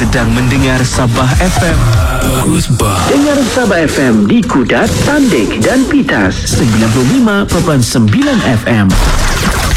sedang mendengar Sabah FM. Bagus bah. Dengar Sabah FM di Kudat, Tandik dan Pitas 95.9 FM.